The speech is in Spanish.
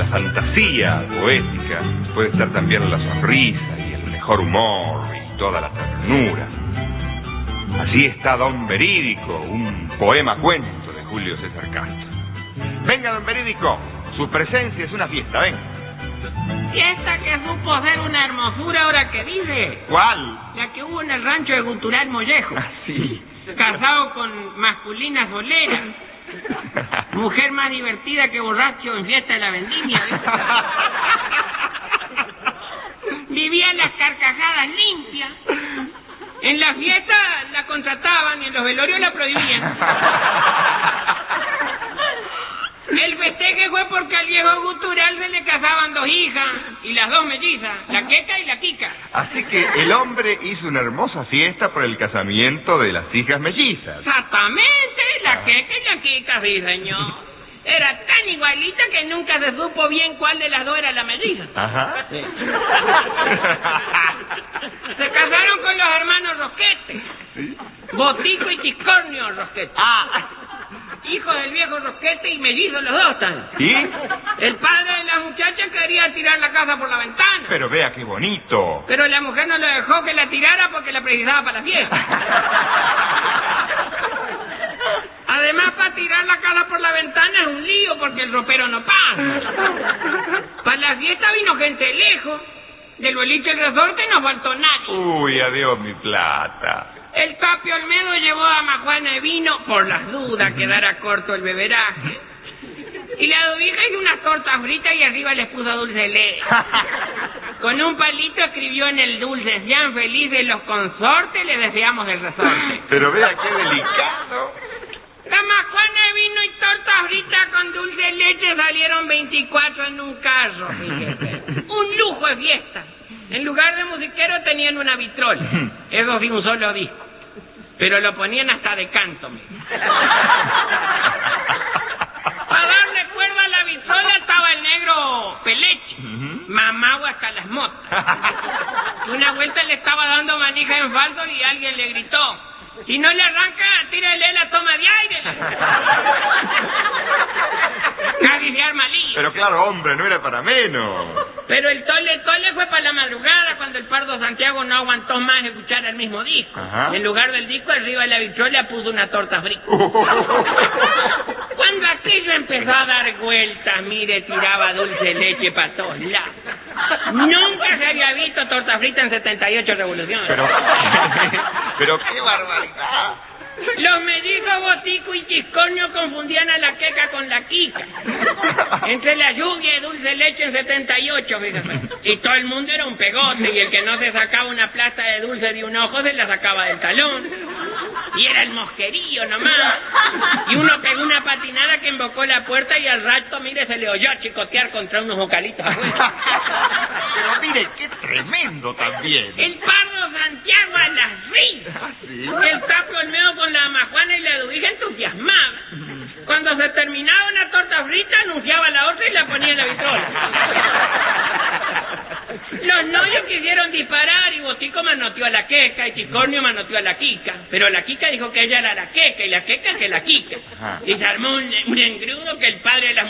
fantasía poética puede estar también la sonrisa y el mejor humor y toda la ternura. Así está Don Verídico, un poema cuento de Julio César Castro. Venga, Don Verídico, su presencia es una fiesta, venga. Fiesta que supo ser una hermosura ahora que dice. ¿Cuál? La que hubo en el rancho de Gutural Mollejo. Ah, sí. Casado con masculinas boleras. Mujer más divertida que borracho en fiesta de la vendimia. Vivía las carcajadas limpias. En la fiesta la contrataban y en los velorios la prohibían. El festeje fue porque al viejo Gutural se le casaban 2 hijas y las 2 mellizas, la Queca y la Quica. Así que el hombre hizo una hermosa fiesta por el casamiento de las hijas mellizas. Exactamente, la Queca y la Quica, sí, señor. Era tan igualita que nunca se supo bien cuál de las 2 era la melliza. Ajá. Sí. Se casaron con los hermanos Rosquete. ¿Sí? Botico y Chiscornio Rosquete. Hijo del viejo Rosquete y mellizos los 2 también. ¿Y? El padre de la muchacha quería tirar la casa por la ventana. Pero vea qué bonito. Pero la mujer no lo dejó que la tirara porque la precisaba para la fiesta. Además, para tirar la casa por la ventana es un lío porque el ropero no pasa. Para la fiesta vino gente lejos. Del boliche El Resorte no faltó nadie. Uy, adiós mi plata. El Tapio Olmedo llevó a Majuana de vino por las dudas, quedara corto el beberaje. Y la dubija hizo unas tortas fritas y arriba les puso dulce de leche. Con un palito escribió en el dulce: sean felices los consortes, les deseamos el resorte. Pero vea qué delicado. La Majuana de vino y tortas fritas con dulce de leche salieron 24 en un carro, fíjese. Un lujo de fiesta. En lugar de musiquero tenían una vitrola. Eso sí, un solo disco. Pero lo ponían hasta de canto. Para darle cuerda a la vitrola estaba el negro Peleche. Mamado hasta las motas. Una vuelta le estaba dando manija en falso y alguien le gritó: si no le arranca, tírele la toma de aire. Casi se arma lío. Pero claro, hombre, no era para menos. Pero el tole fue para la madrugada, cuando el Pardo Santiago no aguantó más escuchar el mismo disco. Ajá. En lugar del disco, arriba de la vitrola puso una torta frita. Cuando aquello empezó a dar vueltas, mire, tiraba dulce leche para todos lados. Nunca se había visto torta frita en 78 revoluciones. Pero qué barbaridad. Los mellizos Botico y Chiscornio confundían a la Queca con la Quica. Entre la lluvia y dulce leche en 78, fíjate. Y todo el mundo era un pegote, y el que no se sacaba una plasta de dulce de un ojo se la sacaba del talón. Y era el mosquerillo nomás. Y uno pegó una patinada que embocó la puerta y al rato, mire, se le oyó chicotear contra unos vocalitos afuera. Pero mire, qué tremendo también. El Pardo Santiago a las risas. ¿Ah, sí? El Tapio Olmedo con la Majuana y la dubija entusiasmada. Cuando se terminaba una torta frita, anunciaba la otra y la ponía en la vitrola. Los novios quisieron disparar y Botico manoteó a la Queca y Chiscornio manoteó a la Quica. Pero la Quica dijo que ella era la Queca y la Queca que la Quica. Ajá. Y se armó un engrudo que el padre de las